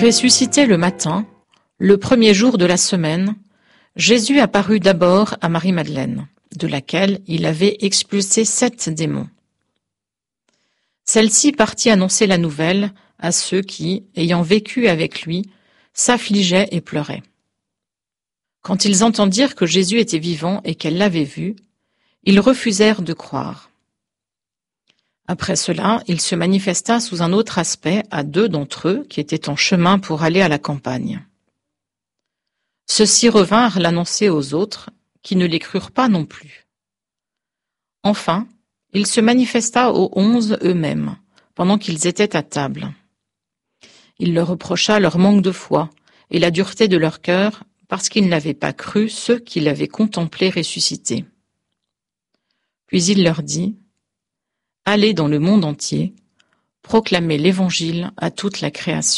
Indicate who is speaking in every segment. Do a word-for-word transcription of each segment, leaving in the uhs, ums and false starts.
Speaker 1: Ressuscité le matin, le premier jour de la semaine, Jésus apparut d'abord à Marie-Madeleine, de laquelle il avait expulsé sept démons. Celle-ci partit annoncer la nouvelle à ceux qui, ayant vécu avec lui, s'affligeaient et pleuraient. Quand ils entendirent que Jésus était vivant et qu'elle l'avait vu, ils refusèrent de croire. Après cela, il se manifesta sous un autre aspect à deux d'entre eux qui étaient en chemin pour aller à la campagne. Ceux-ci revinrent l'annoncer aux autres, qui ne les crurent pas non plus. Enfin, il se manifesta aux onze eux-mêmes, pendant qu'ils étaient à table. Il leur reprocha leur manque de foi et la dureté de leur cœur, parce qu'ils n'avaient pas cru ceux qui l'avaient contemplé ressuscité. Puis il leur dit: « Allez dans le monde entier, proclamez l'Évangile à toute la création. »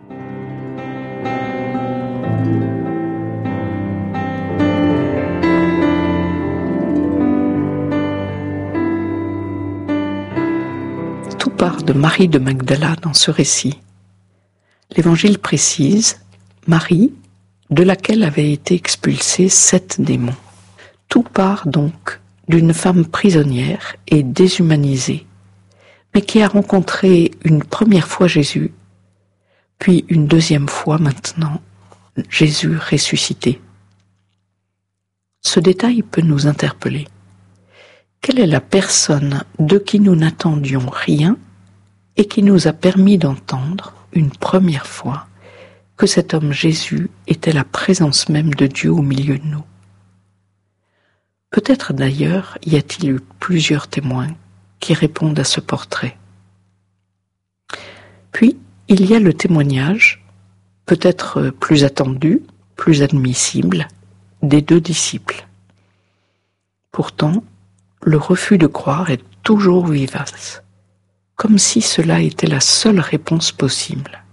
Speaker 2: Tout part de Marie de Magdala dans ce récit. L'Évangile précise Marie, de laquelle avaient été expulsés sept démons. Tout part donc d'une femme prisonnière et déshumanisée, mais qui a rencontré une première fois Jésus, puis une deuxième fois maintenant Jésus ressuscité. Ce détail peut nous interpeller. Quelle est la personne de qui nous n'attendions rien et qui nous a permis d'entendre une première fois que cet homme Jésus était la présence même de Dieu au milieu de nous? Peut-être d'ailleurs y a-t-il eu plusieurs témoins qui répondent à ce portrait. Puis, il y a le témoignage, peut-être plus attendu, plus admissible, des deux disciples. Pourtant, le refus de croire est toujours vivace, comme si cela était la seule réponse possible.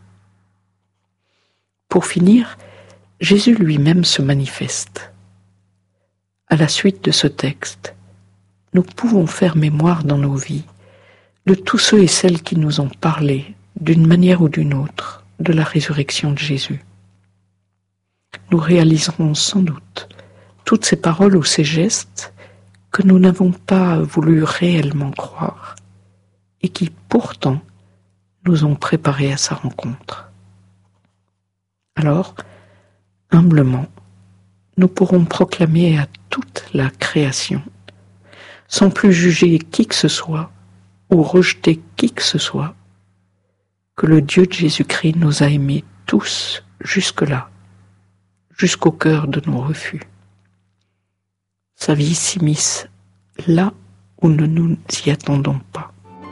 Speaker 2: Pour finir, Jésus lui-même se manifeste. À la suite de ce texte, nous pouvons faire mémoire dans nos vies de tous ceux et celles qui nous ont parlé, d'une manière ou d'une autre, de la résurrection de Jésus. Nous réaliserons sans doute toutes ces paroles ou ces gestes que nous n'avons pas voulu réellement croire et qui pourtant nous ont préparés à sa rencontre. Alors, humblement, nous pourrons proclamer à toute la création, sans plus juger qui que ce soit ou rejeter qui que ce soit, que le Dieu de Jésus-Christ nous a aimés tous jusque-là, jusqu'au cœur de nos refus. Sa vie s'immisce là où nous ne nous y attendons pas.